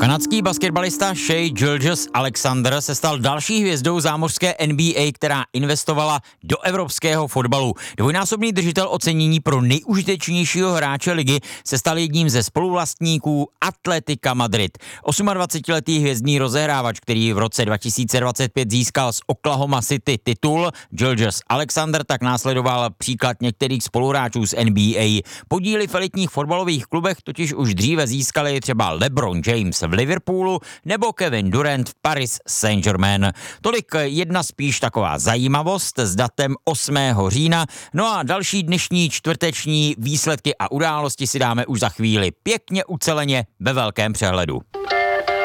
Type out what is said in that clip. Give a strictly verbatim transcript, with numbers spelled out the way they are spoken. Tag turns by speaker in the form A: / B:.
A: Kanadský basketbalista Shai Gilgeous-Alexander se stal další hvězdou zámořské N B A, která investovala do evropského fotbalu. Dvojnásobný držitel ocenění pro nejužitečnějšího hráče ligy se stal jedním ze spoluvlastníků Atletica Madrid. dvacetioosmiletý hvězdný rozehrávač, který v roce dva tisíce dvacet pět získal z Oklahoma City titul, Gilgeous-Alexander tak následoval příklad některých spoluhráčů z N B A. Podíly v elitních fotbalových klubech totiž už dříve získali třeba LeBron James v Liverpoolu nebo Kevin Durant v Paris Saint-Germain. Tolik jedna spíš taková zajímavost s datem osmého října. No a další dnešní čtvrteční výsledky a události si dáme už za chvíli pěkně uceleně ve velkém přehledu.